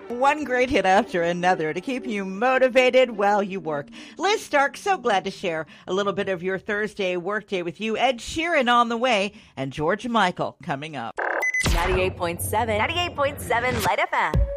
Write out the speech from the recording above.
One great hit after another to keep you motivated while you work. Liz Stark, so glad to share a little bit of your Thursday workday with you. Ed Sheeran on the way, and George Michael coming up. 98.7 Light FM.